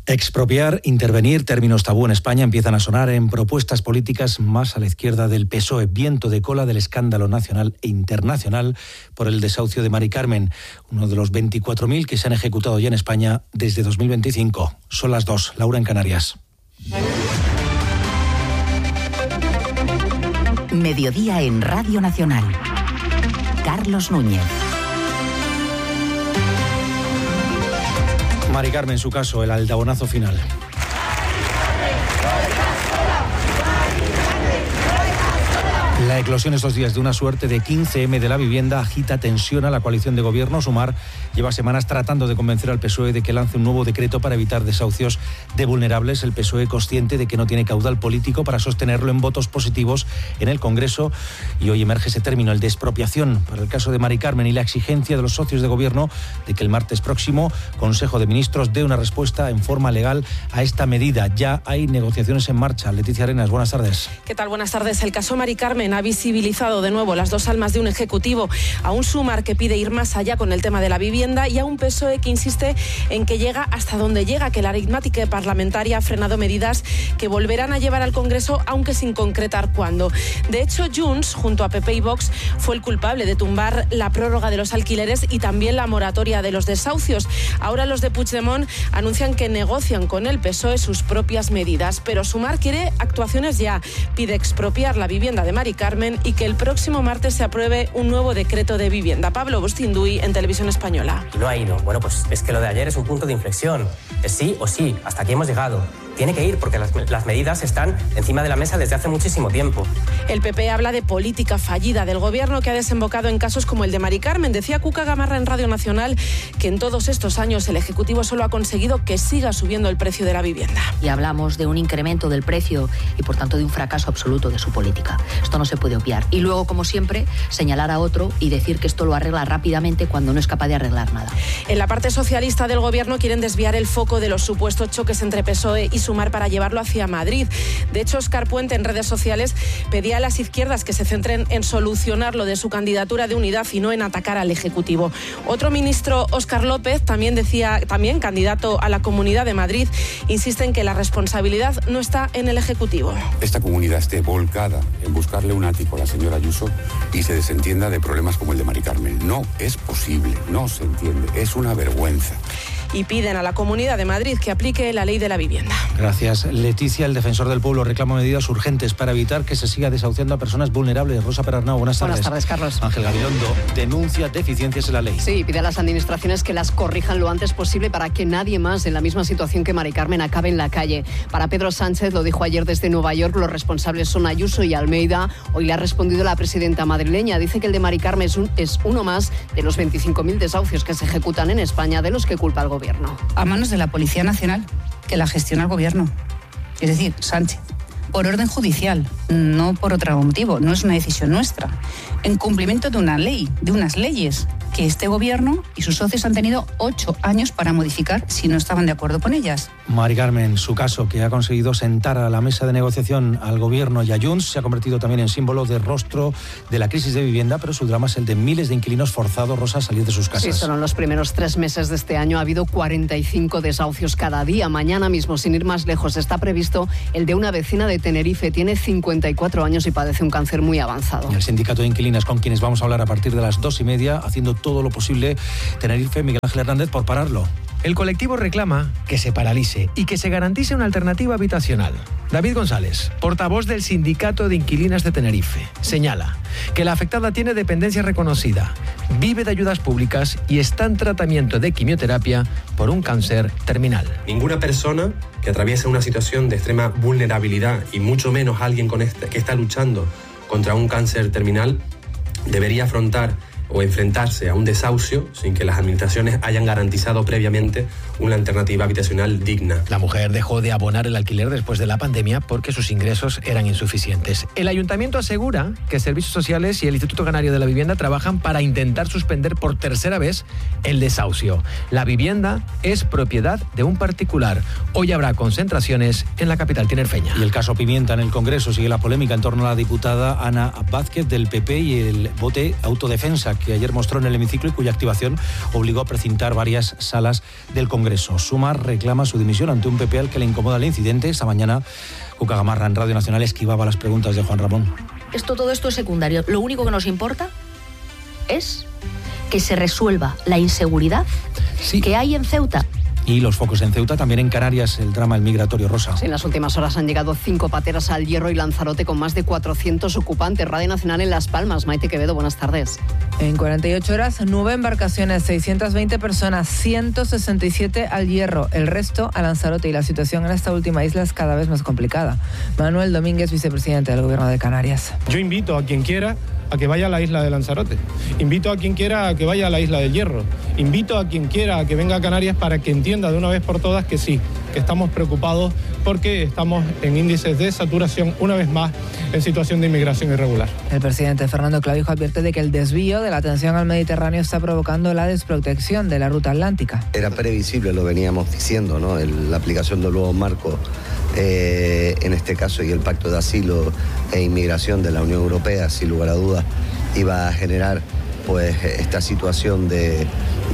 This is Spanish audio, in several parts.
Expropiar, intervenir, términos tabú en España empiezan a sonar en propuestas políticas más a la izquierda del PSOE. Viento de cola del escándalo nacional e internacional por el desahucio de Mari Carmen, uno de los 24.000 que se han ejecutado ya en España desde 2025. Son las 2, Laura en Canarias. Mediodía en Radio Nacional. Carlos Núñez. Mari Carmen, su caso, el aldabonazo final. La eclosión estos días de una suerte de 15M de la vivienda agita, tensiona la coalición de gobierno. Sumar lleva semanas tratando de convencer al PSOE de que lance un nuevo decreto para evitar desahucios de vulnerables. El PSOE, consciente de que no tiene caudal político para sostenerlo en votos positivos en el Congreso. Y hoy emerge ese término, el de expropiación, para el caso de Mari Carmen, y la exigencia de los socios de gobierno de que el martes próximo Consejo de Ministros dé una respuesta en forma legal a esta medida. Ya hay negociaciones en marcha. Leticia Arenas, buenas tardes. ¿Qué tal? Buenas tardes. El caso Mari Carmen ha visibilizado de nuevo las dos almas de un ejecutivo, a un Sumar que pide ir más allá con el tema de la vivienda y a un PSOE que insiste en que llega hasta donde llega, que la aritmética parlamentaria ha frenado medidas que volverán a llevar al Congreso, aunque sin concretar cuándo. De hecho, Junts, junto a PP y Vox, fue el culpable de tumbar la prórroga de los alquileres y también la moratoria de los desahucios. Ahora los de Puigdemont anuncian que negocian con el PSOE sus propias medidas, pero Sumar quiere actuaciones ya. Pide expropiar la vivienda de Mari Carmen y que el próximo martes se apruebe un nuevo decreto de vivienda. Pablo Bustinduy, en Televisión Española. Y no ha ido. Bueno, pues es que lo de ayer es un punto de inflexión. Es sí o sí, hasta aquí hemos llegado. Tiene que ir porque las medidas están encima de la mesa desde hace muchísimo tiempo. El PP habla de política fallida del gobierno que ha desembocado en casos como el de Mari Carmen. Decía Cuca Gamarra en Radio Nacional que en todos estos años el Ejecutivo solo ha conseguido que siga subiendo el precio de la vivienda. Y hablamos de un incremento del precio y por tanto de un fracaso absoluto de su política. Esto no se puede obviar. Y luego, como siempre, señalar a otro y decir que esto lo arregla rápidamente cuando no es capaz de arreglar nada. En la parte socialista del gobierno quieren desviar el foco de los supuestos choques entre PSOE y Sumar para llevarlo hacia Madrid. De hecho, Óscar Puente en redes sociales pedía a las izquierdas que se centren en solucionar lo de su candidatura de unidad y no en atacar al Ejecutivo. Otro ministro, Óscar López, también candidato a la Comunidad de Madrid, insiste en que la responsabilidad no está en el Ejecutivo. Esta comunidad esté volcada en buscarle un ático a la señora Ayuso y se desentienda de problemas como el de Mari Carmen. No es posible, no se entiende, es una vergüenza. Y piden a la Comunidad de Madrid que aplique la ley de la vivienda. Gracias, Leticia. El defensor del pueblo reclama medidas urgentes para evitar que se siga desahuciando a personas vulnerables. Rosa Perarnau, buenas tardes. Buenas tardes, Carlos. Ángel Gabilondo denuncia deficiencias en la ley. Sí, pide a las administraciones que las corrijan lo antes posible para que nadie más en la misma situación que Mari Carmen acabe en la calle. Para Pedro Sánchez, lo dijo ayer desde Nueva York, los responsables son Ayuso y Almeida. Hoy le ha respondido la presidenta madrileña. Dice que el de Mari Carmen es uno más de los 25.000 desahucios que se ejecutan en España, de los que culpa el gobierno. A manos de la Policía Nacional, que la gestiona el gobierno, es decir, Sánchez, por orden judicial, no por otro motivo, no es una decisión nuestra, en cumplimiento de una ley, de unas leyes que este gobierno y sus socios han tenido 8 años para modificar si no estaban de acuerdo con ellas. Mari Carmen, su caso, que ha conseguido sentar a la mesa de negociación al gobierno y a Junts, se ha convertido también en símbolo de rostro de la crisis de vivienda, pero su drama es el de miles de inquilinos forzados, Rosa, a salir de sus casas. Sí, solo en los primeros 3 meses de este año ha habido 45 desahucios cada día. Mañana mismo, sin ir más lejos, está previsto el de una vecina de Tenerife. Tiene 54 años y padece un cáncer muy avanzado. Y el sindicato de inquilinas, con quienes vamos a hablar a partir de las 2:30, haciendo todo lo posible, Tenerife, Miguel Ángel Hernández, por pararlo. El colectivo reclama que se paralice y que se garantice una alternativa habitacional. David González, portavoz del Sindicato de Inquilinas de Tenerife, señala que la afectada tiene dependencia reconocida, vive de ayudas públicas y está en tratamiento de quimioterapia por un cáncer terminal. Ninguna persona que atraviese una situación de extrema vulnerabilidad, y mucho menos alguien que está luchando contra un cáncer terminal, debería afrontar o enfrentarse a un desahucio sin que las administraciones hayan garantizado previamente una alternativa habitacional digna. La mujer dejó de abonar el alquiler después de la pandemia porque sus ingresos eran insuficientes. El ayuntamiento asegura que Servicios Sociales y el Instituto Canario de la Vivienda trabajan para intentar suspender por tercera vez el desahucio. La vivienda es propiedad de un particular. Hoy habrá concentraciones en la capital tinerfeña. Y el caso Pimienta en el Congreso sigue la polémica en torno a la diputada Ana Vázquez del PP y el bote autodefensa que ayer mostró en el hemiciclo y cuya activación obligó a precintar varias salas del Congreso. Sumar reclama su dimisión ante un PP al que le incomoda el incidente. Esta mañana Cuca Gamarra en Radio Nacional esquivaba las preguntas de Juan Ramón. Todo esto es secundario. Lo único que nos importa es que se resuelva la inseguridad que hay en Ceuta. Y los focos en Ceuta, también en Canarias, el drama del migratorio, Rosa. Sí, en las últimas horas han llegado 5 pateras al Hierro y Lanzarote con más de 400 ocupantes. Radio Nacional en Las Palmas. Maite Quevedo, buenas tardes. En 48 horas, 9 embarcaciones, 620 personas, 167 al Hierro, el resto a Lanzarote, y la situación en esta última isla es cada vez más complicada. Manuel Domínguez, vicepresidente del Gobierno de Canarias. Yo invito a quien quiera a que vaya a la isla de Lanzarote. Invito a quien quiera a que vaya a la isla del Hierro. Invito a quien quiera a que venga a Canarias para que entienda de una vez por todas que sí, que estamos preocupados porque estamos en índices de saturación, una vez más, en situación de inmigración irregular. El presidente Fernando Clavijo advierte de que el desvío de la atención al Mediterráneo está provocando la desprotección de la ruta atlántica. Era previsible, lo veníamos diciendo, ¿no? La aplicación del nuevo marco, en este caso, y el Pacto de Asilo e Inmigración de la Unión Europea, sin lugar a dudas, iba a generar pues esta situación de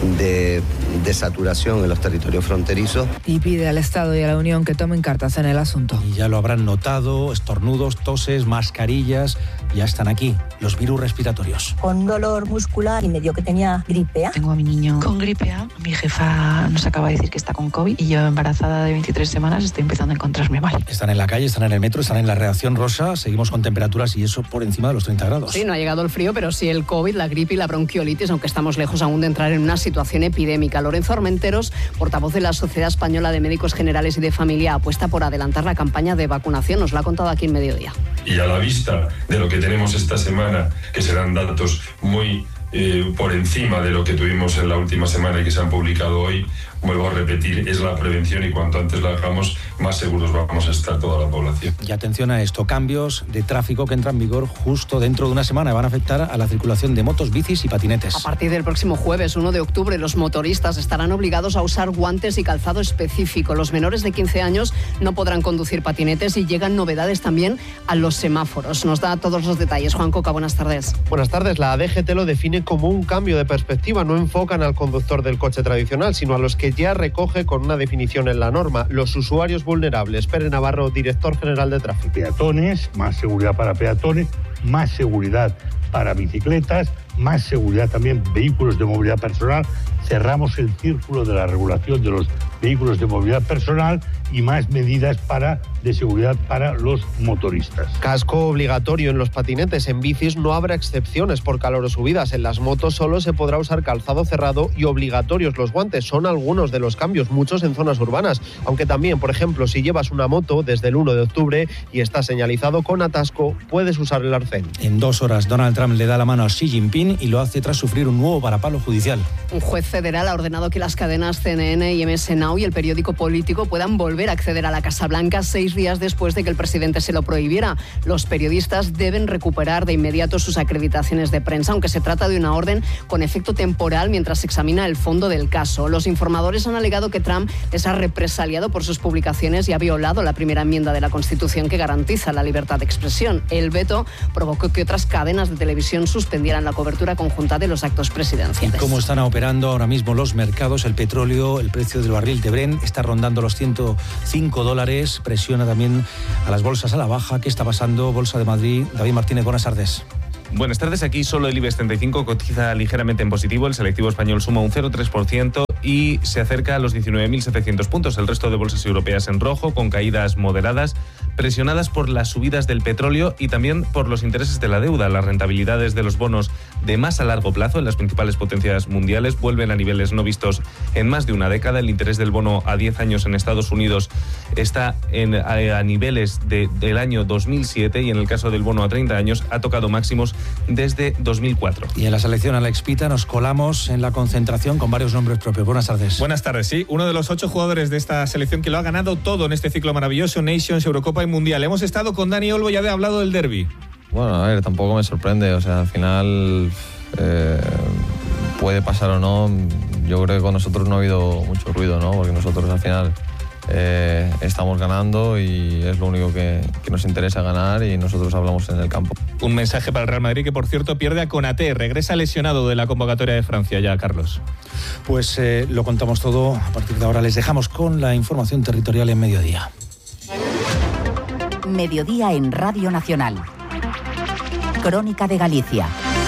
saturación en los territorios fronterizos. Y pide al Estado y a la Unión que tomen cartas en el asunto. Y ya lo habrán notado, estornudos, toses, mascarillas, ya están aquí, los virus respiratorios. Con dolor muscular y me dio que tenía gripe A. Tengo a mi niño con gripe A, mi jefa nos acaba de decir que está con COVID y yo, embarazada de 23 semanas, estoy empezando a encontrarme mal. Están en la calle, están en el metro, están en la redacción, Rosa, seguimos con temperaturas y eso por encima de los 30 grados. Sí, no ha llegado el frío, pero sí el COVID, la gripe y la bronquiolitis, aunque estamos lejos aún de entrar en una situación epidémica. Lorenzo Armenteros, portavoz de la Sociedad Española de Médicos Generales y de Familia, apuesta por adelantar la campaña de vacunación. Nos lo ha contado aquí en Mediodía. Y a la vista de lo que tenemos esta semana, que serán datos muy por encima de lo que tuvimos en la última semana y que se han publicado hoy, vuelvo a repetir, es la prevención, y cuanto antes la hagamos, más seguros vamos a estar toda la población. Y atención a esto, cambios de tráfico que entran en vigor justo dentro de una semana, van a afectar a la circulación de motos, bicis y patinetes. A partir del próximo jueves, 1 de octubre, los motoristas estarán obligados a usar guantes y calzado específico. Los menores de 15 años no podrán conducir patinetes y llegan novedades también a los semáforos. Nos da todos los detalles. Juan Coca, buenas tardes. Buenas tardes. La DGT lo define como un cambio de perspectiva. No enfocan al conductor del coche tradicional, sino a los que ya recoge con una definición en la norma: los usuarios vulnerables. Pere Navarro, director general de tráfico. Peatones, más seguridad para peatones, más seguridad para bicicletas, más seguridad también vehículos de movilidad personal. Cerramos el círculo de la regulación de los vehículos de movilidad personal y más medidas de seguridad para los motoristas. Casco obligatorio en los patinetes. En bicis no habrá excepciones por calor o subidas. En las motos solo se podrá usar calzado cerrado y obligatorios los guantes. Son algunos de los cambios, muchos en zonas urbanas. Aunque también, por ejemplo, si llevas una moto desde el 1 de octubre y está señalizado con atasco, puedes usar el arcén. En 2 horas, Donald Trump le da la mano a Xi Jinping y lo hace tras sufrir un nuevo varapalo judicial. Un juez federal ha ordenado que las cadenas CNN y MS Now y el periódico político puedan volver a acceder a la Casa Blanca 6 días después de que el presidente se lo prohibiera. Los periodistas deben recuperar de inmediato sus acreditaciones de prensa, aunque se trata de una orden con efecto temporal mientras se examina el fondo del caso. Los informadores han alegado que Trump les ha represaliado por sus publicaciones y ha violado la primera enmienda de la Constitución que garantiza la libertad de expresión. El veto provocó que otras cadenas de televisión suspendieran la cobertura conjunta de los actos presidenciales. ¿Y cómo están operando ahora mismo los mercados? El petróleo, el precio del barril de Brent está rondando los $105, presiona también a las bolsas a la baja. ¿Qué está pasando? Bolsa de Madrid, David Martínez, buenas tardes. Buenas tardes, aquí solo el IBEX 35 cotiza ligeramente en positivo, el selectivo español suma un 0,3% y se acerca a los 19.700 puntos. El resto de bolsas europeas en rojo, con caídas moderadas, presionadas por las subidas del petróleo y también por los intereses de la deuda. Las rentabilidades de los bonos de más a largo plazo en las principales potencias mundiales vuelven a niveles no vistos en más de una década. El interés del bono a 10 años en Estados Unidos está a niveles del año 2007 y en el caso del bono a 30 años ha tocado máximos desde 2004. Y en la selección Alex Pita nos colamos en la concentración con varios nombres propios. Buenas tardes. Buenas tardes, sí. Uno de los 8 jugadores de esta selección que lo ha ganado todo en este ciclo maravilloso, Nations, Eurocopa y Mundial. Hemos estado con Dani Olmo y ya ha hablado del derbi. Bueno, a ver, tampoco me sorprende. O sea, al final puede pasar o no. Yo creo que con nosotros no ha habido mucho ruido, ¿no? Porque nosotros al final estamos ganando y es lo único que nos interesa, ganar, y nosotros hablamos en el campo. Un mensaje para el Real Madrid, que por cierto pierde a Konaté, regresa lesionado de la convocatoria de Francia ya, Carlos. Pues lo contamos todo. A partir de ahora les dejamos con la información territorial en Mediodía. Mediodía en Radio Nacional. Crónica de Galicia.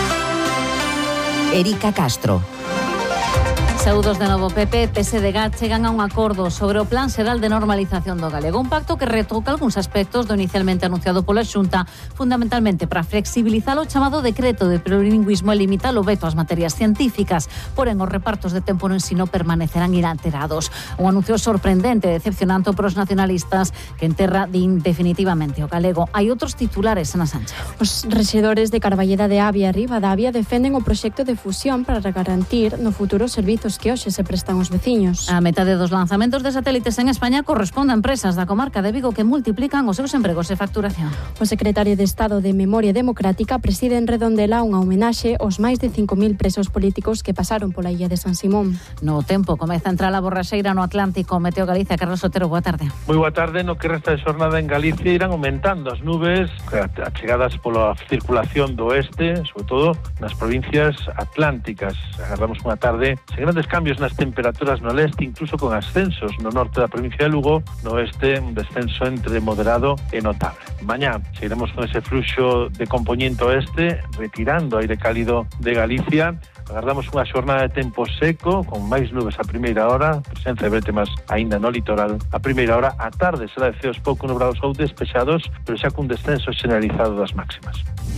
Erika Castro. Saúdos de novo. PP e PSDG chegan a un acordo sobre o Plan Xeral de Normalización do Galego, un pacto que retoca algúns aspectos do inicialmente anunciado pola Xunta, fundamentalmente para flexibilizar o chamado decreto de plurilingüismo e limitar o veto ás materias científicas. Porén, os repartos de tempo no ensino permanecerán inalterados. Un anuncio sorprendente e decepcionante para os nacionalistas, que enterra definitivamente o galego. Hai outros titulares, Ana Sánchez. Os rexedores de Carballeda de Avia e Ribadavia defenden o proxecto de fusión para garantir no futuro servizos que hoxe se prestan aos veciños. A metade dos lanzamentos de satélites en España corresponde a empresas da comarca de Vigo que multiplican os seus empregos e facturación. O secretario de Estado de Memoria Democrática preside en Redondela unha homenaxe aos máis de 5.000 presos políticos que pasaron pola illa de San Simón. No tempo, comeza a entrar a borraxeira no Atlántico. Meteo Galicia, Carlos Sotero, boa tarde. Moi boa tarde. No que resta de xornada en Galicia irán aumentando as nubes achegadas pola circulación do oeste, sobre todo nas provincias atlánticas. Agardamos unha tarde sen grandes cambios nas temperaturas no leste, incluso con ascensos no norte da provincia de Lugo, no oeste un descenso entre moderado e notable. Mañá seguiremos con ese fluxo de compoñente oeste, retirando aire cálido de Galicia. Agardamos unha xornada de tempo seco, con máis nubes a primeira hora, presencia de brétemas aínda no litoral. A primeira hora, a tarde será de ceos pouco nubrados ou despexados, pero xa cun descenso generalizado das máximas.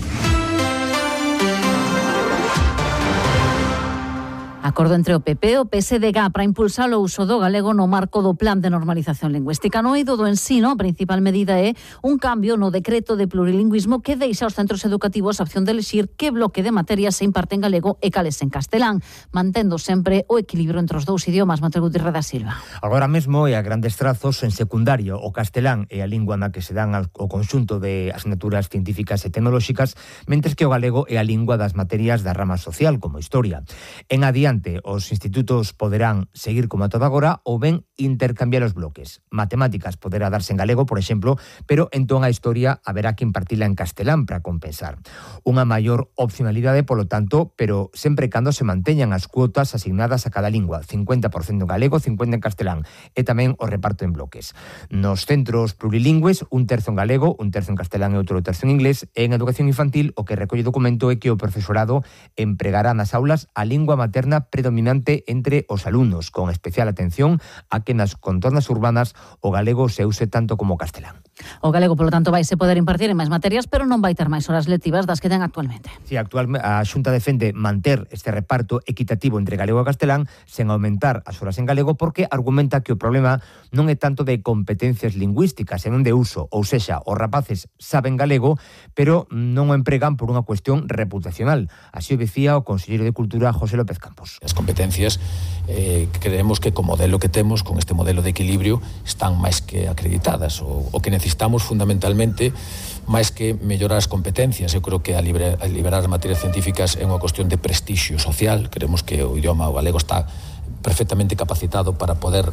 Acordo entre o PP e o PSDG para impulsar o uso do galego no marco do Plan de Normalización Lingüística. No eido do ensino, a principal medida é un cambio no decreto de plurilingüismo que deixa aos centros educativos a opción de elixir que bloque de materias se imparte en galego e cales en castelán, mantendo sempre o equilibrio entre os dous idiomas. Mateo Gutiérrez da Silva. Agora mesmo, e a grandes trazos, en secundario, o castelán é a lingua na que se dan o conxunto de asignaturas científicas e tecnolóxicas, mentres que o galego é a lingua das materias da rama social, como historia. En adiante, os institutos poderán seguir como a toda agora ou ben intercambiar os bloques. Matemáticas poderá darse en galego, por exemplo, pero entón a historia haberá que impartila en castelán para compensar. Unha maior opcionalidade, polo tanto, pero sempre cando se manteñan as cuotas asignadas a cada lingua, 50% en galego, 50% en castelán, e tamén o reparto en bloques. Nos centros plurilingües, un terzo en galego, un terzo en castelán e outro terzo en inglés, e en educación infantil o que recolle o documento é que o profesorado empregará nas aulas a lingua materna predominante entre os alumnos, con especial atención a que nas contornas urbanas o galego se use tanto como o castelán. O galego, polo tanto, vai se poder impartir en máis materias, pero non vai ter máis horas lectivas das que ten actualmente. Si, a Xunta defende manter este reparto equitativo entre galego e castelán sen aumentar as horas en galego, porque argumenta que o problema non é tanto de competencias lingüísticas, senón de uso, ou sexa, os rapaces saben galego, pero non o empregan por unha cuestión reputacional. Así o dicía o conselleiro de Cultura, José López Campos. As competencias creemos que co modelo que temos, con este modelo de equilibrio, están máis que acreditadas. O que necesitamos fundamentalmente, máis que mellorar as competencias, eu creo que a liberar as materias científicas é unha cuestión de prestixio social. Creemos que o idioma, o galego, está perfectamente capacitado para poder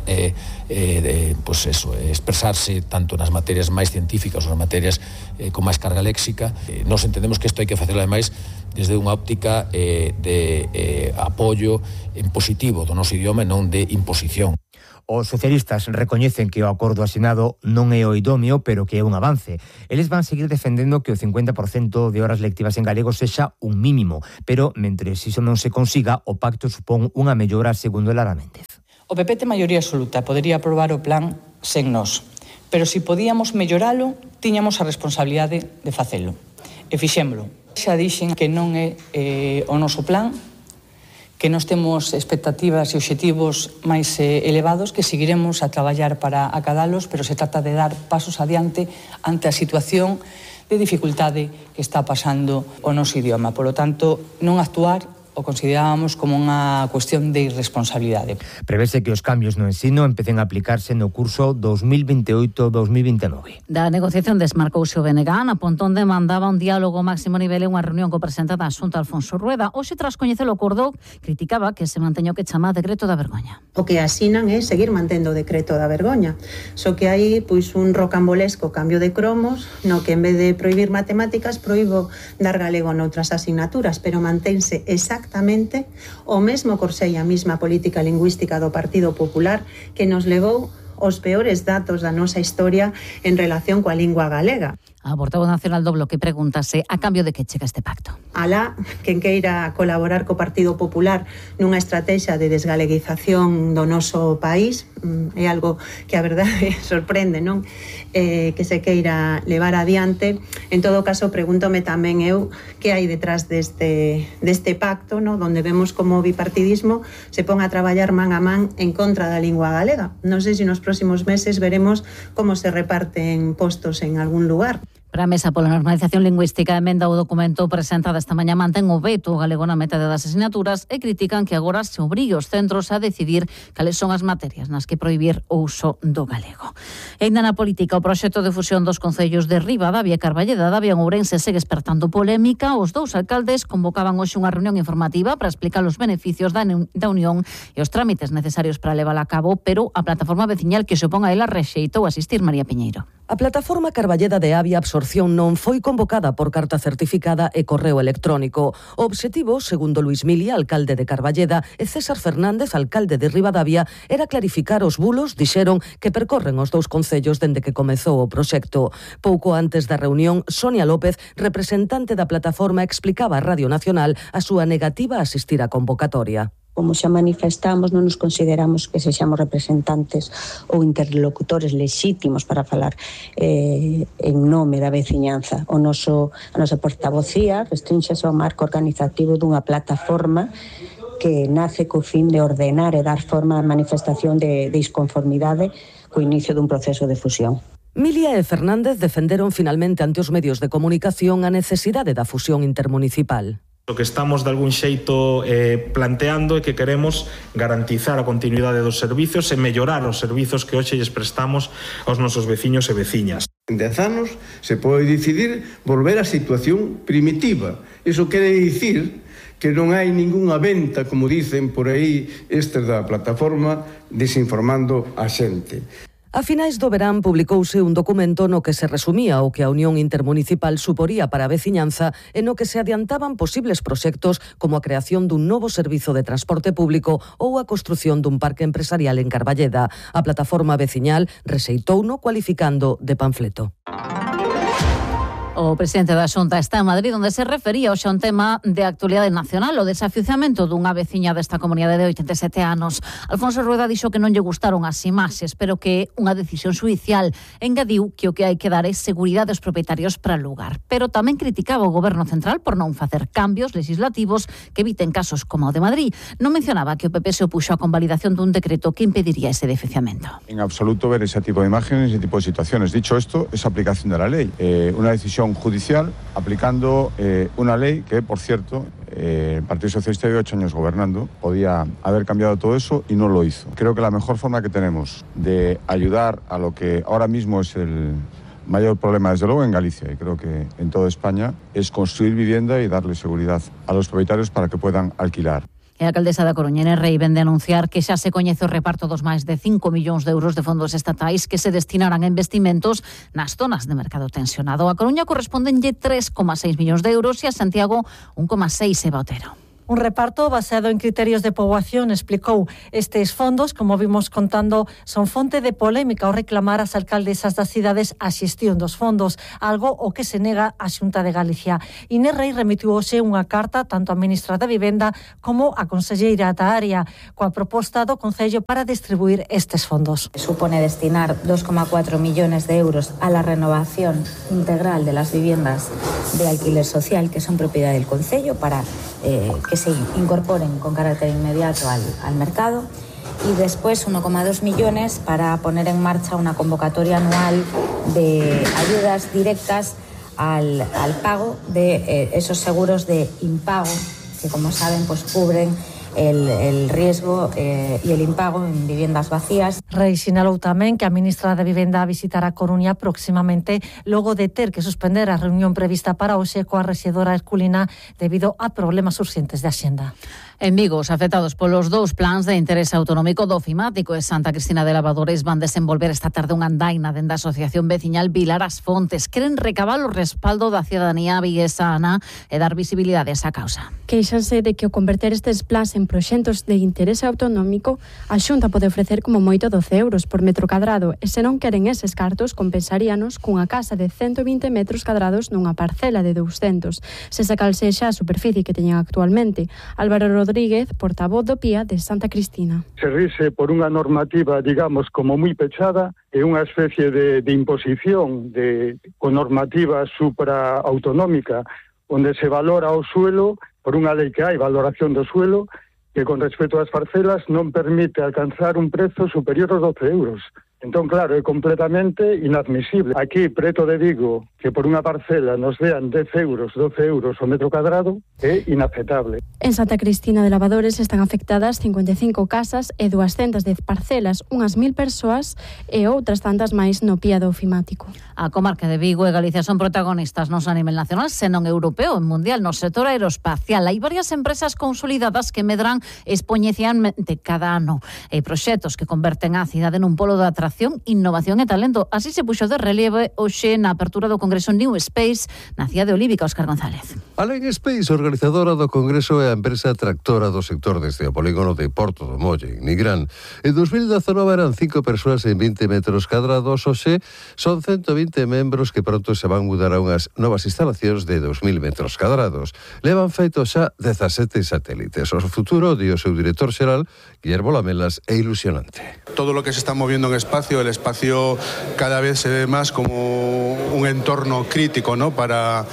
expresarse tanto nas materias máis científicas ou nas materias con máis carga léxica. Nos entendemos que isto hai que facelo ademais desde unha óptica de apoio en positivo do noso idioma e non de imposición. Os socialistas recoñecen que o acordo asinado non é o idóneo, pero que é un avance. Eles van seguir defendendo que o 50% de horas lectivas en galego sexa un mínimo, pero mentres iso non se consiga, o pacto supón unha mellora, segundo Lara Méndez. O PP ten maioría absoluta, podería aprobar o plan sen nós, pero se podíamos melloralo, tiñamos a responsabilidade de facelo. E fixémolo. Xa dixen que non é o noso plan, que nós temos expectativas e obxectivos máis elevados, que seguiremos a traballar para acadalos, pero se trata de dar pasos adiante ante a situación de dificultade que está pasando o noso idioma. Por lo tanto, non actuar o considerábamos como unha cuestión de irresponsabilidade. Prevese que os cambios no ensino empecen a aplicarse no curso 2028-2029. Da negociación desmarcouse o BNG. Na Pontón demandaba un diálogo máximo nivel e unha reunión co presidente da Xunta, Alfonso Rueda. Hoxe, tras coñecer o acordo, criticaba que se manteño que chama decreto da vergoña. O que asinan é seguir mantendo o decreto da vergoña. Só que hai pois un rocambolesco cambio de cromos no que en vez de prohibir matemáticas proíbo dar galego noutras asignaturas, pero mantense exactamente o mesmo corsei, a mesma política lingüística do Partido Popular que nos levou os peores datos da nosa historia en relación coa lingua galega. A portavoz nacional do Bloque pregúntase a cambio de que chega este pacto. Alá, quen queira colaborar co Partido Popular nunha estrategia de desgaleguización do noso país, é algo que a verdade sorprende, non? Que se queira levar adiante. En todo caso, pregúntome tamén eu que hai detrás deste pacto, non? Donde vemos como o bipartidismo se pon a traballar man a man en contra da lingua galega. Non sei se nos próximos meses veremos como se reparten postos en algún lugar. Para a Mesa pola Normalización Lingüística, a emenda ao documento presentada esta mañá mantén o veto galego na metade das asignaturas e critican que agora se obrigue os centros a decidir cales son as materias nas que prohibir o uso do galego. E ainda na política, o proxecto de fusión dos concellos de Ribadavia e Carballeda Davia en Ourense segue espertando polémica. Os dous alcaldes convocaban hoxe unha reunión informativa para explicar os beneficios da unión e os trámites necesarios para levála a cabo, pero a plataforma veciñal que se opón a ela rexeitou asistir. María Piñeiro. A plataforma Carballeda de Avia Absorción non foi convocada por carta certificada e correo electrónico. O obxectivo, segundo Luis Milia, alcalde de Carballeda, e César Fernández, alcalde de Ribadavia, era clarificar os bulos, dixeron, que percorren os dous concellos dende que comezou o proxecto. Pouco antes da reunión, Sonia López, representante da plataforma, explicaba a Radio Nacional a súa negativa a asistir á convocatoria. Como xa manifestamos, non nos consideramos que sexamos representantes ou interlocutores lexítimos para falar en nome da veciñanza. A nosa portavocía restrinxase ao marco organizativo dunha plataforma que nace co fin de ordenar e dar forma á manifestación de disconformidade co inicio dun proceso de fusión. Milia e Fernández defenderon finalmente ante os medios de comunicación a necesidade da fusión intermunicipal. O que estamos de algún xeito planteando é que queremos garantizar a continuidade dos servizos e mellorar os servizos que hoxe lles prestamos aos nosos veciños e veciñas. En 10 anos se pode decidir volver á situación primitiva. Iso quere dicir que non hai ningunha venta, como dicen por aí estes da plataforma, desinformando a xente. A finais do verán publicouse un documento no que se resumía o que a Unión Intermunicipal suporía para a veciñanza e no que se adiantaban posibles proxectos como a creación dun novo servizo de transporte público ou a construción dun parque empresarial en Carballeda. A plataforma veciñal rexeitouno cualificando de panfleto. O presidente da Xunta está en Madrid, onde se refería hoxe a un tema de actualidade nacional, o desafiuzamento dunha veciña desta comunidade de 87 anos. Alfonso Rueda dixo que non lle gustaron as imaxes, pero que é unha decisión xudicial. Engadiu que o que hai que dar é seguridade aos propietarios para o lugar. Pero tamén criticaba o Goberno Central por non facer cambios legislativos que eviten casos como o de Madrid. Non mencionaba que o PP se opuxo á convalidación dun decreto que impediría ese desafiuzamento. En absoluto ver ese tipo de imágenes, ese tipo de situaciones. Dicho esto, es aplicación de la ley. Una decisión judicial aplicando una ley que, por cierto, el Partido Socialista lleva 8 años gobernando. Podía haber cambiado todo eso y no lo hizo. Creo que la mejor forma que tenemos de ayudar a lo que ahora mismo es el mayor problema, desde luego, en Galicia y creo que en toda España, es construir vivienda y darle seguridad a los propietarios para que puedan alquilar. A alcaldesa da Coruña, Inés Rei, vende anunciar que xa se coñece o reparto dos máis de 5 millóns de euros de fondos estatais que se destinarán a investimentos nas zonas de mercado tensionado. A Coruña correspondenlle 3,6 millóns de euros e a Santiago 1,6, Eva Otero. Un reparto basado en criterios de poboación, explicou. Estes fondos, como vimos contando, son fonte de polémica ao reclamar as alcaldesas das cidades a xestión dos fondos, algo o que se nega a Xunta de Galicia. Inés Rei remitiu hoxe unha carta tanto á ministra da Vivenda como á conselleira da área, coa proposta do Concello para distribuir estes fondos. Supone destinar 2,4 millones de euros a la renovación integral de las viviendas de alquiler social que son propiedad del Concello para que se incorporen con carácter inmediato al mercado, y después 1,2 millones para poner en marcha una convocatoria anual de ayudas directas al pago de esos seguros de impago que como saben pues cubren el riesgo y el impago en viviendas vacías. Rei sinalou tamén que a ministra de Vivenda visitará Coruña próximamente logo de ter que suspender a reunión prevista para hoxe coa rexedora herculina debido a problemas urxentes de axenda. En Vigo, os afectados polos dous plans de interese autonómico do Ofimático e Santa Cristina de Lavadores van desenvolver esta tarde unha andaina dende a Asociación Veciñal Vilar as Fontes. Queren recabar o respaldo da cidadanía viguesana e dar visibilidade a esa causa. Queixanse de que o converter estes plans en proxectos de interese autonómico, a Xunta pode ofrecer como moito 12 euros por metro cadrado e se non queren eses cartos compensaríanos cunha casa de 120 metros cadrados nunha parcela de 200, se cal sexa a superficie que teñen actualmente. Álvaro Rodríguez, portavoz do PIA de Santa Cristina. Se rise por unha normativa, digamos, como moi pechada e unha especie de imposición con normativa supraautonómica onde se valora o suelo por unha lei que hai, valoración do suelo, que con respecto ás parcelas non permite alcanzar un prezo superior aos 12 euros. Entón, claro, é completamente inadmisible. Aquí, preto de Vigo, que por unha parcela nos dean 10 euros, 12 euros o metro cadrado, é inaceptable. En Santa Cristina de Lavadores están afectadas 55 casas e 200 de parcelas, unhas 1000 persoas e outras tantas máis no PIA do Ofimático. A comarca de Vigo e Galicia son protagonistas non só a nivel nacional, senón europeo e mundial no sector aeroespacial. Hai varias empresas consolidadas que medran exponencialmente cada ano e proxectos que converten a cidade nun polo de atracción, innovación e talento. Así se puxo de relieve hoxe na apertura do Congreso New Space na cidade de Olívica. Óscar González. Alén Space, organizadora do Congreso, é a empresa tractora do sector desde o polígono de Porto do Molle, en Nigrán. En 2019 eran 5 persoas en 20 metros cadrados, hoxe son 120 membros que pronto se van mudar a unhas novas instalacións de 2000 metros cadrados. Levan feito xa 17 satélites. O futuro, di o seu director xeral, Guillermo Lamelas, é ilusionante. Todo lo que se está moviendo en espacio, el espacio cada vez se ve más como un entorno crítico, ¿no? para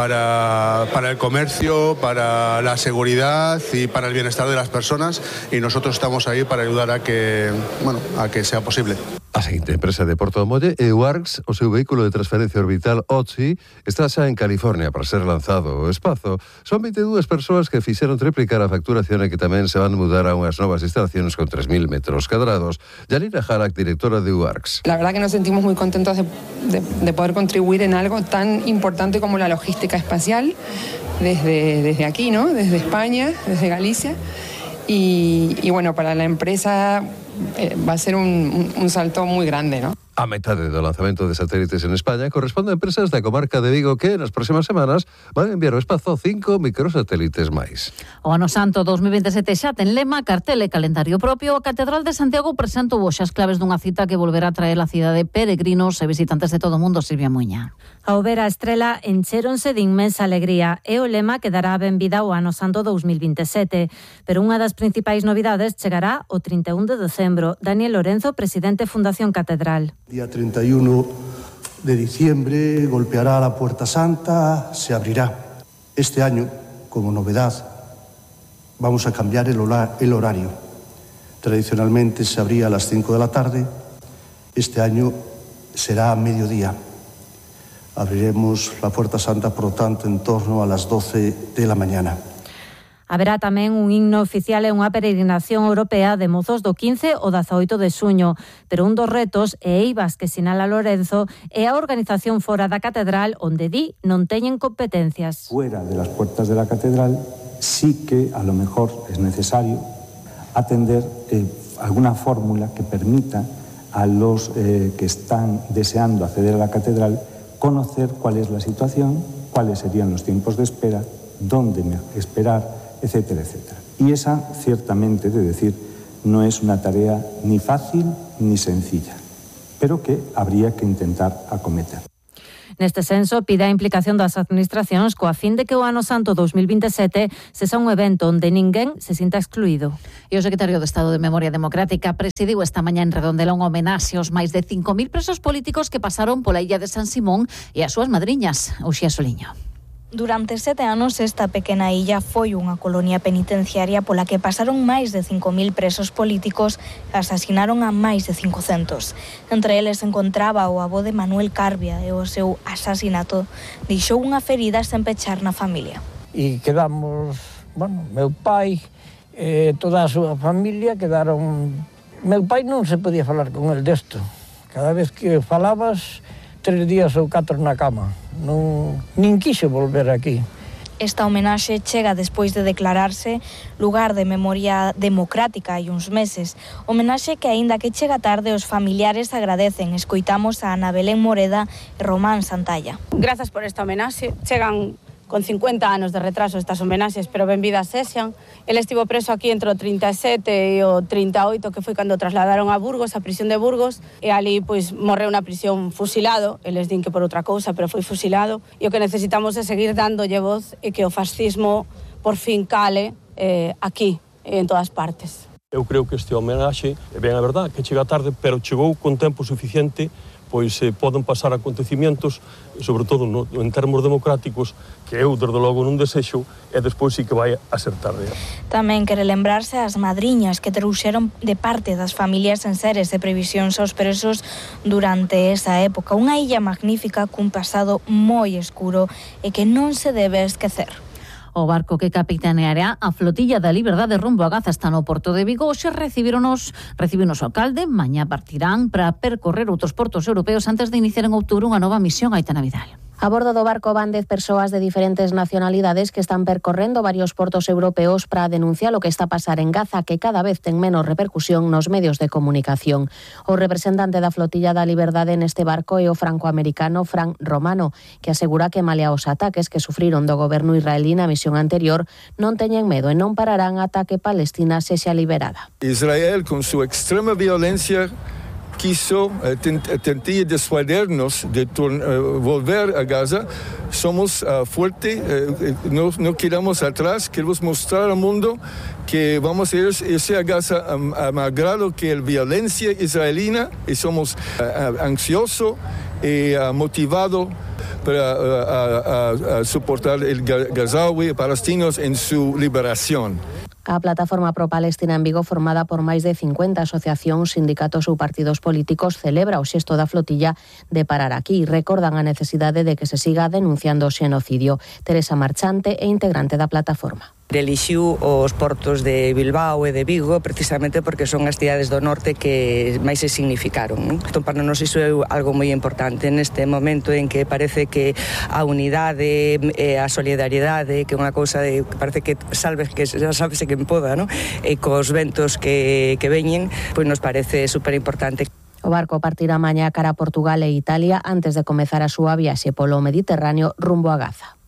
el comercio, para la seguridad y para el bienestar de las personas, y nosotros estamos ahí para ayudar a que sea posible. A seguinte empresa de Porto do Molle é Warx, o seu vehículo de transferencia orbital OTSI, está xa en California para ser lanzado ao espazo. Son 22 persoas que fixeron triplicar a facturación e que tamén se van mudar a unhas novas instalacións con 3000 metros cadrados. Yanira Harak, directora de Warx. La verdad que nos sentimos muy contentos de poder contribuir en algo tan importante como la logística espacial desde aquí, ¿no? Desde España, desde Galicia. Y bueno, para la empresa va a ser un salto muy grande, ¿no? A metade do lanzamento de satélites en España corresponde a empresas da comarca de Vigo que nas próximas semanas van enviar ao espazo 5 microsatélites máis. O Ano Santo 2027 xa ten lema, cartel e calendario propio. A Catedral de Santiago presentou hoxe as claves dunha cita que volverá a traer a cidade peregrinos e visitantes de todo o mundo. Silvia Muña. Ao ver a estrela enchéronse de inmensa alegría e o lema que dará ben vida ao Ano Santo 2027. Pero unha das principais novidades chegará o 31 de decembro. Daniel Lorenzo, presidente Fundación Catedral. Día 31 de diciembre golpeará la Puerta Santa, se abrirá. Este año, como novedad, vamos a cambiar el horario. Tradicionalmente se abría a las 5 de la tarde, este año será a mediodía. Abriremos la Puerta Santa, por lo tanto, en torno a las 12 de la mañana. Haberá tamén un himno oficial e unha peregrinación europea de mozos do 15 ao 18 de xuño. Pero un dos retos e eivas que sinala Lorenzo é a organización fora da catedral, onde di non teñen competencias. Fuera de las puertas de la catedral sí que a lo mejor es necesario atender alguna fórmula que permita a los que están deseando acceder a la catedral conocer cuál es la situación, cuáles serían los tiempos de espera, dónde esperar, etcétera, etcétera. Y esa, ciertamente, de decir, no es una tarea ni fácil ni sencilla, pero que habría que intentar acometer. Neste senso, pide a implicación das administracións coa fin de que o Ano Santo 2027 sexa un evento onde ninguén se sinta excluído. E o secretario de Estado de Memoria Democrática presidiu esta mañá en Redondela un homenaxe aos máis de 5.000 presos políticos que pasaron pola illa de San Simón e as súas madriñas. Uxía Soliño. Durante 7 anos, esta pequena illa foi unha colonia penitenciaria pola que pasaron máis de 5.000 presos políticos e asasinaron a máis de 500. Entre eles se encontraba o avó de Manuel Carbia e o seu asasinato deixou unha ferida sen pechar na familia. Y quedamos bueno, meu pai, toda a súa familia quedaron... Meu pai non se podía falar con el desto. Cada vez que falabas, 3 días ou 4 na cama. Nin quixo volver aquí. Esta homenaxe chega despois de declararse lugar de memoria democrática hai uns meses. Homenaxe que, aínda que chega tarde, os familiares agradecen. Escoitamos a Ana Belén Moreda e Román Santalla. Grazas por esta homenaxe. Chegan con 50 anos de retraso estas homenaxes, pero benvidas sexan. El estivo preso aquí entre o 37 e o 38, que foi cando trasladaron a Burgos, a prisión de Burgos, e ali pois morreu na prisión fusilado. Eles din que por outra cousa, pero foi fusilado. E o que necesitamos é seguir dándolle voz e que o fascismo por fin cale aquí, en todas partes. Eu creo que este homenaxe, ben a verdade, que chega tarde, pero chegou con tempo suficiente, pois poden pasar acontecimientos, sobre todo en termos democráticos, que eu, desde logo, non desexo, e despois sí que vai a ser tarde. Tamén quere lembrarse as madriñas que trouxeron de parte das familias en seres de previsións aos presos durante esa época. Unha illa magnífica cun pasado moi escuro e que non se debe esquecer. O barco que capitaneará a flotilla da Liberdade rumbo a Gaza está no porto de Vigo. Hoxe recibironos o alcalde, mañá partirán para percorrer outros portos europeos antes de iniciar en outubro unha nova misión a Aitana Vidal. A bordo do barco van 10 persoas de diferentes nacionalidades que están percorrendo varios portos europeos para denunciar o que está a pasar en Gaza, que cada vez ten menos repercusión nos medios de comunicación. O representante da flotilla da Liberdade neste barco é o francoamericano Frank Romano, que asegura que malia os ataques que sufriron do goberno israelí na misión anterior, non teñen medo e non pararán ata que Palestina sexa liberada. Israel, con su extrema violencia, quiso tentar disuadirnos de volver a Gaza. Somos fuertes, no quedamos atrás, queremos mostrar al mundo que vamos a ir a Gaza a grado que la violencia israelina, y somos ansiosos y motivados para soportar el gazawi palestinos en su liberación. A plataforma pro-Palestina en Vigo, formada por máis de 50 asociacións, sindicatos ou partidos políticos, celebra o xesto da flotilla de parar aquí. Recordan a necesidade de que se siga denunciando o xenocidio. Teresa Marchante é integrante da plataforma. Elixiu os portos de Bilbao e de Vigo precisamente porque son as cidades do norte que máis se significaron, non? Entón, para nós iso é algo moi importante neste momento en que parece que a unidade, a solidariedade, que é unha cousa que parece que sálvese quen poda, non? E cos ventos que veñen, pois nos parece super importante. O barco partirá mañá cara a Portugal e Italia antes de comezar a súa viaxe polo Mediterráneo rumbo a Gaza.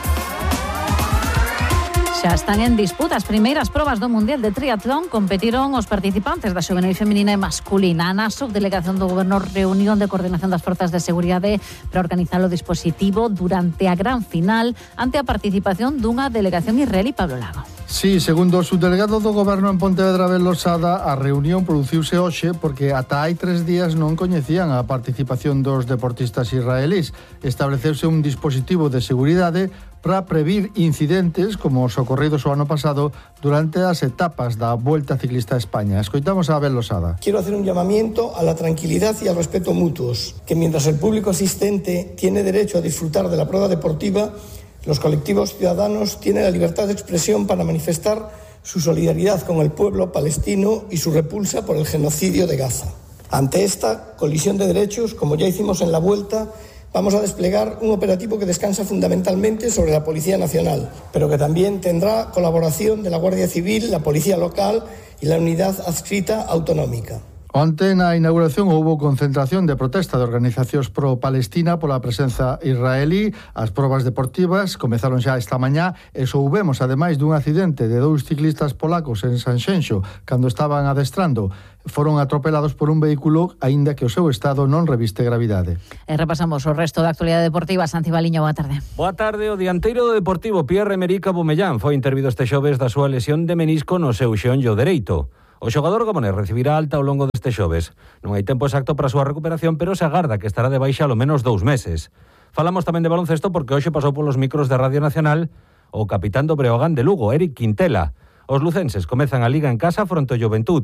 Xa están en disputa as primeiras probas do Mundial de Triatlón. Competiron os participantes da xuvenil feminina e masculina. Na subdelegación do Goberno, reunión de coordinación das forzas de seguridade para organizar o dispositivo durante a gran final ante a participación dunha delegación israelí. Pablo Lago. Sí, segundo o subdelegado do Goberno en Pontevedra, Abel Losada, a reunión produciuse hoxe porque ata hai 3 días non coñecían a participación dos deportistas israelís. Estableceuse un dispositivo de seguridade para previr incidentes como os ocorridos o ano pasado durante as etapas da Vuelta Ciclista a España. Escoitamos a Abel Losada. Quiero hacer un llamamiento a la tranquilidad y al respeto mutuos, que mientras el público asistente tiene derecho a disfrutar de la prueba deportiva, los colectivos ciudadanos tienen la libertad de expresión para manifestar su solidaridad con el pueblo palestino y su repulsa por el genocidio de Gaza. Ante esta colisión de derechos, como ya hicimos en la Vuelta, vamos a desplegar un operativo que descansa fundamentalmente sobre la Policía Nacional, pero que también tendrá colaboración de la Guardia Civil, la Policía Local y la Unidad Adscrita Autonómica. Onte na inauguración houbo concentración de protesta de organizacións pro-Palestina pola presenza israelí. As probas deportivas comezaron xa esta mañá e soubemos ademais dun accidente de 2 ciclistas polacos en Sanxenxo cando estaban adestrando. Foron atropelados por un vehículo, aínda que o seu estado non reviste gravidade. E repasamos o resto da actualidade deportiva. Santi Baliño, boa tarde. Boa tarde. O dianteiro do Deportivo, Pierre-Emerick Aubameyang, foi intervido este xoves da súa lesión de menisco no seu xeonllo dereito. O xogador gabonés recibirá alta ao longo deste xoves. Non hai tempo exacto para a súa recuperación, pero se agarda que estará de baixa ao menos 2 meses. Falamos tamén de baloncesto porque hoxe pasou polos micros de Radio Nacional o capitán do Breogán de Lugo, Eric Quintela. Os lucenses comezan a Liga en casa fronte ao Juventud.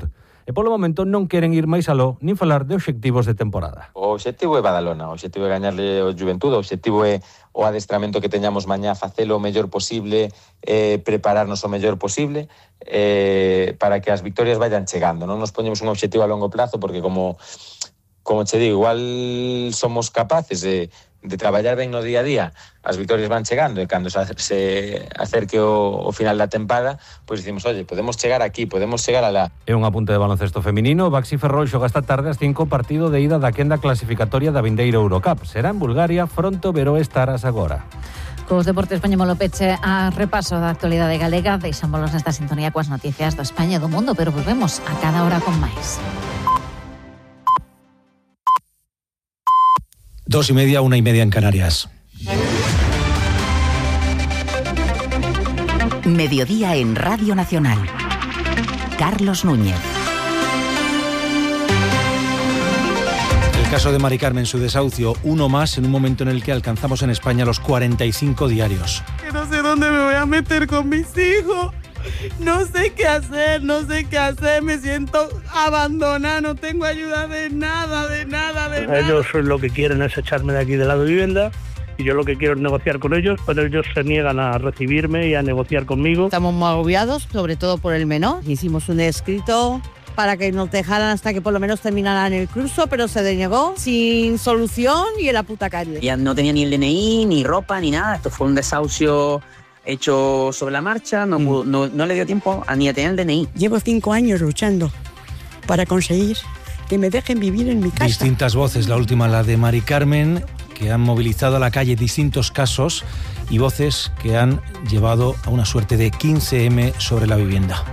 e polo momento non queren ir máis aló nin falar de obxectivos de temporada. O obxectivo é Badalona, o obxectivo é gañarle o Juventud, o obxectivo é o adestramento que teñamos mañá, facelo o mellor posible, prepararnos o mellor posible para que as victorias vayan chegando. Non nos poñemos un obxectivo a longo plazo porque como che digo, igual somos capaces de traballar ben no día a día, as victorias van chegando e cando se acerque o final da tempada, pois dicimos, oye, podemos chegar aquí, podemos chegar alá. É un apunte de baloncesto feminino. Baxi Ferrol xoga esta tarde ás 5 partido de ida da quenda clasificatoria da vindeira Eurocup. Será en Bulgaria, fronte ao Veró Estaras agora. Cos deportes español peche a repaso da actualidade galega. Deixámonos nesta sintonía coas noticias de España e do mundo, pero volvemos a cada hora con máis. 2:30, 1:30 en Canarias. Mediodía en Radio Nacional. Carlos Núñez. El caso de Mari Carmen, su desahucio, uno más en un momento en el que alcanzamos en España los 45 diarios. Que no sé dónde me voy a meter con mis hijos. No sé qué hacer, me siento abandonada, no tengo ayuda de nada. Ellos lo que quieren es echarme de aquí de la vivienda y yo lo que quiero es negociar con ellos, pero ellos se niegan a recibirme y a negociar conmigo. Estamos muy agobiados, sobre todo por el menor. Hicimos un escrito para que nos dejaran hasta que por lo menos terminaran el curso, pero se denegó sin solución y en la puta calle. Ya no tenía ni el DNI, ni ropa, ni nada. Esto fue un desahucio hecho sobre la marcha, no le dio tiempo ni a tener el DNI. Llevo 5 años luchando para conseguir que me dejen vivir en mi casa. Distintas voces, la última la de Mari Carmen, que han movilizado a la calle distintos casos y voces que han llevado a una suerte de 15M sobre la vivienda.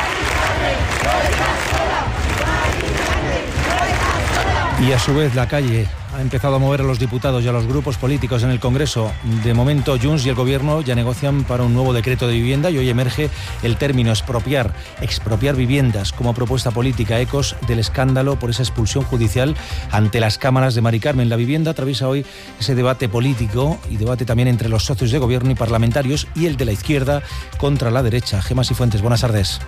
Y a su vez la calle ha empezado a mover a los diputados y a los grupos políticos en el Congreso. De momento Junts y el Gobierno ya negocian para un nuevo decreto de vivienda y hoy emerge el término expropiar viviendas como propuesta política, ecos del escándalo por esa expulsión judicial ante las cámaras de Mari Carmen. La vivienda atraviesa hoy ese debate político y debate también entre los socios de Gobierno y parlamentarios y el de la izquierda contra la derecha. Gemma Sifuentes, buenas tardes.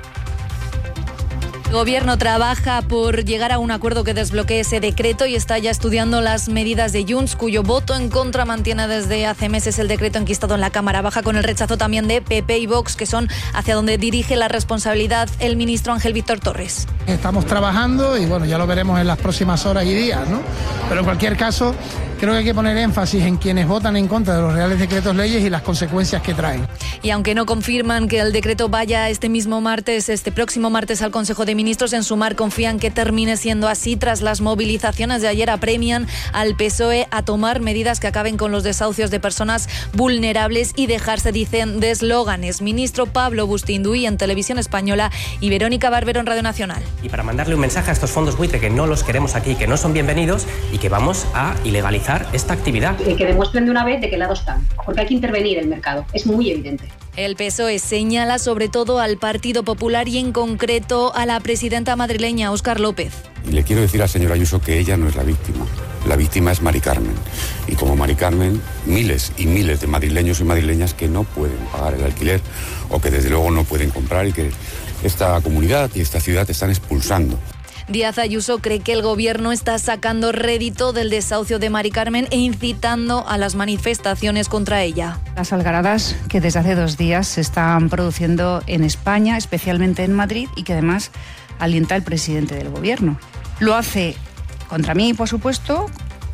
El Gobierno trabaja por llegar a un acuerdo que desbloquee ese decreto y está ya estudiando las medidas de Junts, cuyo voto en contra mantiene desde hace meses el decreto enquistado en la Cámara Baja, con el rechazo también de PP y Vox, que son hacia donde dirige la responsabilidad el ministro Ángel Víctor Torres. Estamos trabajando y bueno, ya lo veremos en las próximas horas y días, ¿no? Pero en cualquier caso, creo que hay que poner énfasis en quienes votan en contra de los reales decretos leyes y las consecuencias que traen. Y aunque no confirman que el decreto vaya este próximo martes al Consejo de Ministros, en Sumar confían que termine siendo así. Tras las movilizaciones de ayer, apremian al PSOE a tomar medidas que acaben con los desahucios de personas vulnerables y dejarse, dicen, de eslóganes. Ministro Pablo Bustinduy en Televisión Española y Verónica Barbero en Radio Nacional. Y para mandarle un mensaje a estos fondos buitre que no los queremos aquí, que no son bienvenidos y que vamos a ilegalizar esta actividad. Que demuestren de una vez de qué lado están, porque hay que intervenir el mercado, es muy evidente. El PSOE señala sobre todo al Partido Popular y en concreto a la presidenta madrileña, Óscar López. Y le quiero decir al señor Ayuso que ella no es la víctima es Mari Carmen. Y como Mari Carmen, miles y miles de madrileños y madrileñas que no pueden pagar el alquiler o que desde luego no pueden comprar y que esta comunidad y esta ciudad están expulsando. Díaz Ayuso cree que el Gobierno está sacando rédito del desahucio de Mari Carmen e incitando a las manifestaciones contra ella. Las algaradas que desde hace 2 días se están produciendo en España, especialmente en Madrid, y que además alienta el presidente del Gobierno. Lo hace contra mí, por supuesto.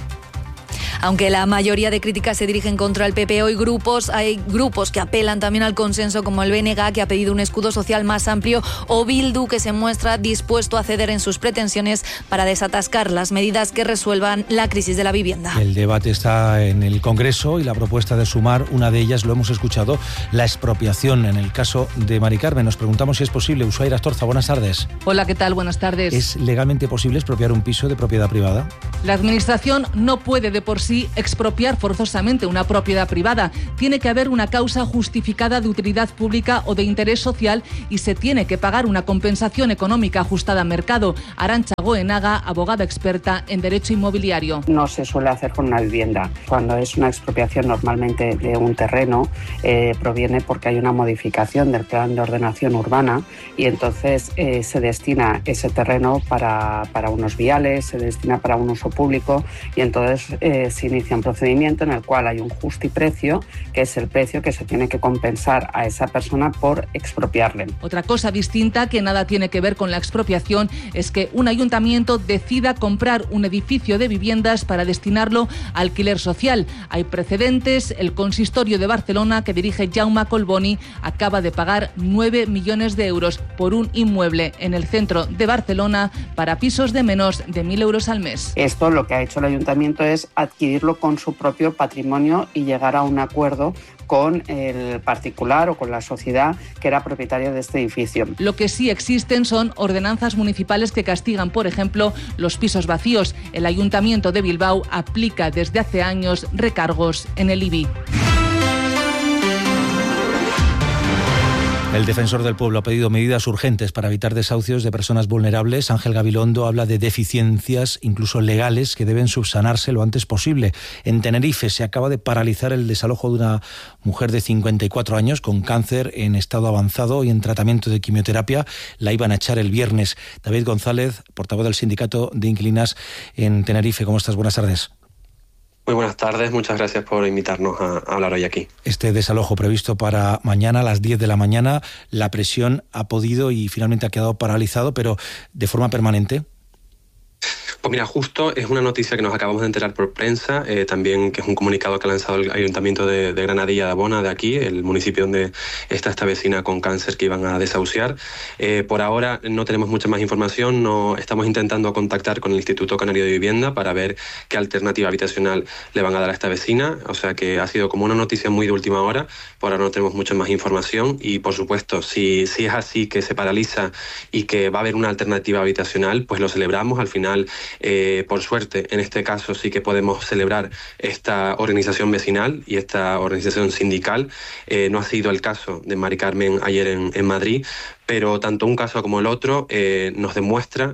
Aunque la mayoría de críticas se dirigen contra el PP, hay grupos que apelan también al consenso, como el BNG, que ha pedido un escudo social más amplio, o Bildu, que se muestra dispuesto a ceder en sus pretensiones para desatascar las medidas que resuelvan la crisis de la vivienda. El debate está en el Congreso y la propuesta de Sumar, una de ellas, lo hemos escuchado, la expropiación en el caso de Mari Carmen. Nos preguntamos si es posible. Ushuaira Astorza, buenas tardes. Hola, ¿qué tal? Buenas tardes. ¿Es legalmente posible expropiar un piso de propiedad privada? La Administración no puede de por sí expropiar forzosamente una propiedad privada. Tiene que haber una causa justificada de utilidad pública o de interés social y se tiene que pagar una compensación económica ajustada a mercado. Arantxa Goenaga, abogada experta en derecho inmobiliario. No se suele hacer con una vivienda. Cuando es una expropiación normalmente de un terreno, proviene porque hay una modificación del plan de ordenación urbana y entonces se destina ese terreno para unos viales, se destina para un uso público y entonces se inicia un procedimiento en el cual hay un justiprecio, que es el precio que se tiene que compensar a esa persona por expropiarle. Otra cosa distinta que nada tiene que ver con la expropiación es que un ayuntamiento decida comprar un edificio de viviendas para destinarlo a alquiler social. Hay precedentes. El consistorio de Barcelona, que dirige Jaume Colboni, acaba de pagar 9 millones de euros por un inmueble en el centro de Barcelona para pisos de menos de 1.000 euros al mes. Esto lo que ha hecho el ayuntamiento es adquirirlo con su propio patrimonio y llegar a un acuerdo con el particular o con la sociedad que era propietaria de este edificio. Lo que sí existen son ordenanzas municipales que castigan, por ejemplo, los pisos vacíos. El Ayuntamiento de Bilbao aplica desde hace años recargos en el IBI. El defensor del pueblo ha pedido medidas urgentes para evitar desahucios de personas vulnerables. Ángel Gabilondo habla de deficiencias, incluso legales, que deben subsanarse lo antes posible. En Tenerife se acaba de paralizar el desalojo de una mujer de 54 años con cáncer en estado avanzado y en tratamiento de quimioterapia. La iban a echar el viernes. David González, portavoz del sindicato de inquilinas en Tenerife. ¿Cómo estás? Buenas tardes. Muy buenas tardes, muchas gracias por invitarnos a hablar hoy aquí. Este desalojo previsto para mañana a las 10 de la mañana, la presión ha podido y finalmente ha quedado paralizado, pero de forma permanente. Pues mira, justo es una noticia que nos acabamos de enterar por prensa, también que es un comunicado que ha lanzado el Ayuntamiento de Granadilla de Abona, de aquí, el municipio donde está esta vecina con cáncer que iban a desahuciar. Por ahora no tenemos mucha más información, no estamos intentando contactar con el Instituto Canario de Vivienda para ver qué alternativa habitacional le van a dar a esta vecina, o sea que ha sido como una noticia muy de última hora, por ahora no tenemos mucha más información y por supuesto, si es así que se paraliza y que va a haber una alternativa habitacional, pues lo celebramos. Al final, por suerte, en este caso sí que podemos celebrar esta organización vecinal y esta organización sindical. No ha sido el caso de Mari Carmen ayer en Madrid, pero tanto un caso como el otro nos demuestra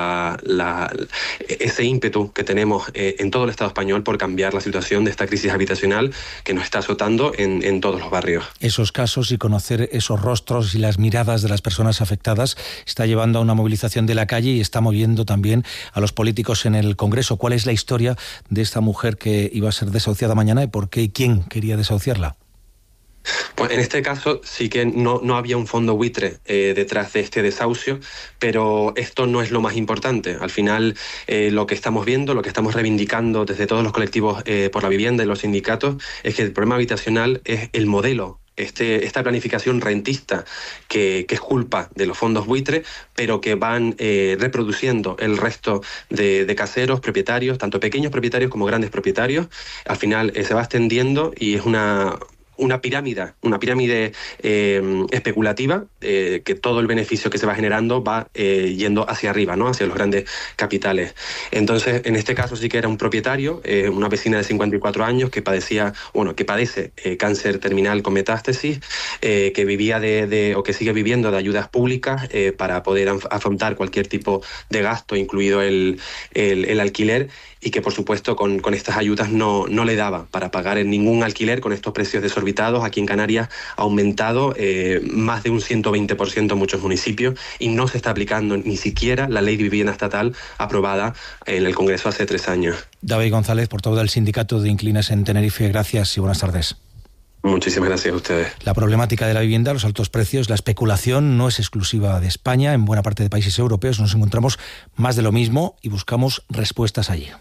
ese ímpetu que tenemos en todo el Estado español por cambiar la situación de esta crisis habitacional que nos está azotando en todos los barrios. Esos casos y conocer esos rostros y las miradas de las personas afectadas está llevando a una movilización de la calle y está moviendo también a los políticos en el Congreso. ¿Cuál es la historia de esta mujer que iba a ser desahuciada mañana y por qué y quién quería desahuciarla? Pues en este caso sí que no había un fondo buitre detrás de este desahucio, pero esto no es lo más importante. Al final lo que estamos viendo, lo que estamos reivindicando desde todos los colectivos por la vivienda y los sindicatos es que el problema habitacional es el modelo. Esta planificación rentista que es culpa de los fondos buitre, pero que van reproduciendo el resto de caseros, propietarios, tanto pequeños propietarios como grandes propietarios. Al final se va extendiendo y es una pirámide especulativa, que todo el beneficio que se va generando va yendo hacia arriba, ¿no? Hacia los grandes capitales. Entonces, en este caso sí que era un propietario, una vecina de 54 años que padece cáncer terminal con metástasis, que vivía o que sigue viviendo de ayudas públicas para poder afrontar cualquier tipo de gasto, incluido el alquiler, y que por supuesto con estas ayudas no le daba para pagar en ningún alquiler con estos precios desorbitados. Aquí en Canarias ha aumentado más de un 120% en muchos municipios y no se está aplicando ni siquiera la ley de vivienda estatal aprobada en el Congreso hace 3 años. David González, portavoz del sindicato de inquilinas en Tenerife, gracias y buenas tardes. Muchísimas gracias a ustedes. La problemática de la vivienda, los altos precios, la especulación no es exclusiva de España. En buena parte de países europeos nos encontramos más de lo mismo y buscamos respuestas allí.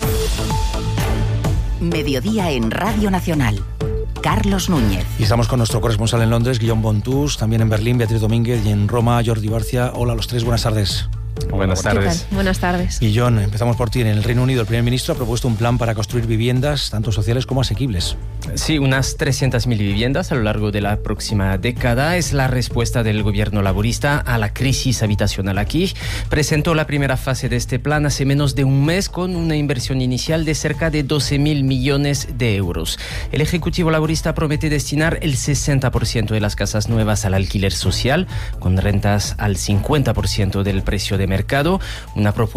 Mediodía en Radio Nacional. Carlos Núñez. Y estamos con nuestro corresponsal en Londres, Guillaume Bontús, también en Berlín, Beatriz Domínguez, y en Roma, Jordi Barcia. Hola a los tres, buenas tardes. Buenas tardes. ¿Qué tal? Buenas tardes. Y John, empezamos por ti. En el Reino Unido, el primer ministro ha propuesto un plan para construir viviendas, tanto sociales como asequibles. Sí, unas 300.000 viviendas a lo largo de la próxima década. Es la respuesta del gobierno laborista a la crisis habitacional aquí. Presentó la primera fase de este plan hace menos de un mes con una inversión inicial de cerca de 12.000 millones de euros. El Ejecutivo laborista promete destinar el 60% de las casas nuevas al alquiler social, con rentas al 50% del precio de mercado. Una propuesta